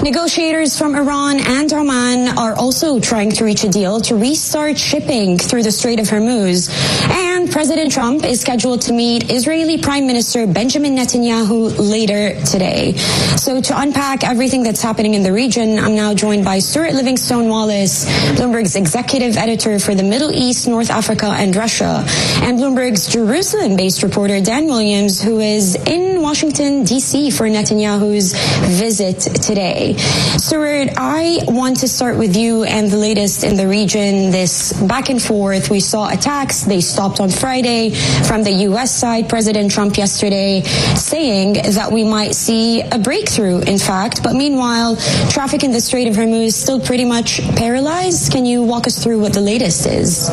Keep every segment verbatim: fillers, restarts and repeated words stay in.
Negotiators from Iran and Oman are also trying to reach a deal to restart shipping through the Strait of Hormuz. And President Trump is scheduled to meet Israeli Prime Minister Benjamin Netanyahu later today. So to unpack everything that's happening in the region, I'm now joined by Stuart Livingstone Wallace, Bloomberg's executive editor for the Middle East, North Africa, and Russia, and Bloomberg's Jerusalem-based reporter Dan Williams, who is in Washington, D C for Netanyahu's visit today. Stuart, I want to start with you and the latest in the region, this back and forth. We saw attacks. They stopped on Friday from the U S side. President Trump yesterday saying that we might see a breakthrough, in fact. But meanwhile, traffic in the Strait of Hormuz is still pretty much paralyzed. Can you walk us through what the latest is?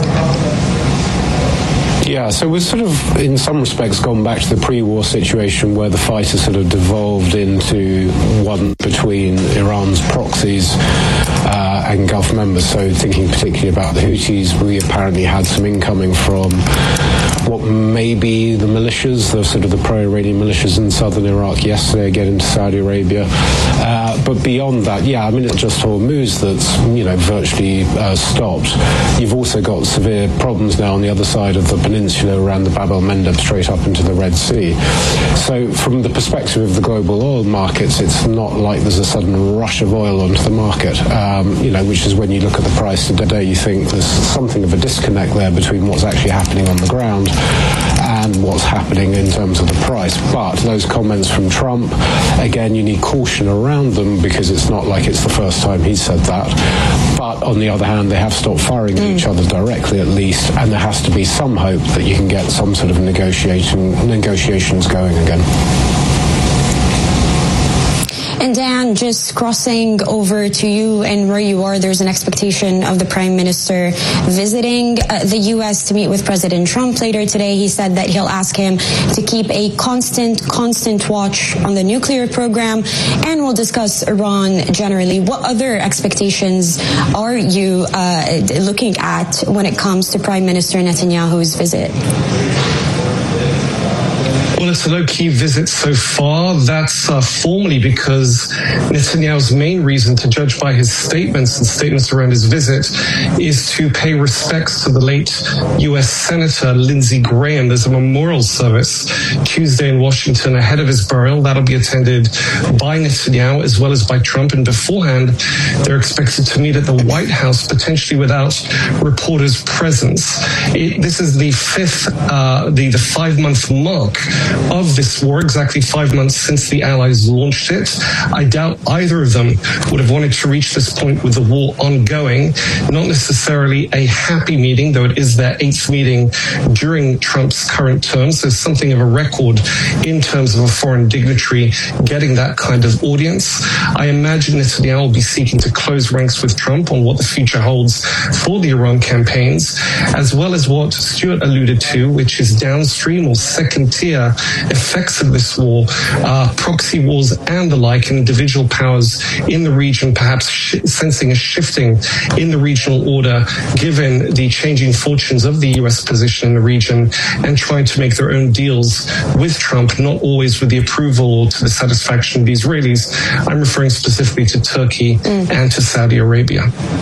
Yeah, so we've sort of, in some respects, gone back to the pre-war situation where the fight has sort of devolved into one between Iran's proxies uh, and Gulf members. So thinking particularly about the Houthis, we apparently had some incoming from what may be the militias, the sort of the pro-Iranian militias in southern Iraq yesterday, again into Saudi Arabia. Uh, but beyond that, yeah, I mean, it's just Hormuz that's, you know, virtually uh, stopped. You've also got severe problems now on the other side of the peninsula around the Bab el-Mandeb straight up into the Red Sea. So from the perspective of the global oil markets, it's not like there's a sudden rush of oil onto the market, um, you know, which is when you look at the price today, you think there's something of a disconnect there between what's actually happening on the ground and what's happening in terms of the price. But those comments from Trump, again, you need caution around them because it's not like it's the first time he said that. But on the other hand, they have stopped firing at mm. each other directly, at least, and there has to be some hope that you can get some sort of negotiation negotiations going again. And Dan, just crossing over to you and where you are, there's an expectation of the Prime Minister visiting uh, the U S to meet with President Trump later today. He said that he'll ask him to keep a constant, constant watch on the nuclear program, and we'll discuss Iran generally. What other expectations are you uh, looking at when it comes to Prime Minister Netanyahu's visit? Well, it's a low-key visit so far. That's uh, formally because Netanyahu's main reason, to judge by his statements and statements around his visit, is to pay respects to the late U S Senator Lindsey Graham. There's a memorial service Tuesday in Washington ahead of his burial. That'll be attended by Netanyahu as well as by Trump. And beforehand, they're expected to meet at the White House, potentially without reporters' presence. It, this is the fifth, uh, the, the five-month mark of this war, exactly five months since the Allies launched it. I doubt either of them would have wanted to reach this point with the war ongoing. Not necessarily a happy meeting, though it is their eighth meeting during Trump's current term. So something of a record in terms of a foreign dignitary getting that kind of audience. I imagine Netanyahu will be seeking to close ranks with Trump on what the future holds for the Iran campaigns, as well as what Stuart alluded to, which is downstream or second tier effects of this war, uh, proxy wars and the like, and individual powers in the region perhaps sh- sensing a shifting in the regional order given the changing fortunes of the U S position in the region, and trying to make their own deals with Trump, not always with the approval or to the satisfaction of the Israelis. I'm referring specifically to Turkey mm. and to Saudi Arabia.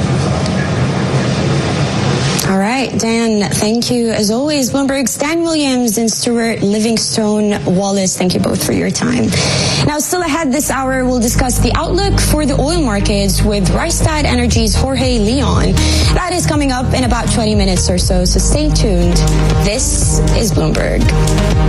All right, Dan, thank you as always. Bloomberg's Dan Williams and Stuart Livingstone Wallace, thank you both for your time. Now, still ahead this hour, we'll discuss the outlook for the oil markets with Rystad Energy's Jorge Leon. That is coming up in about twenty minutes or so, so stay tuned. This is Bloomberg.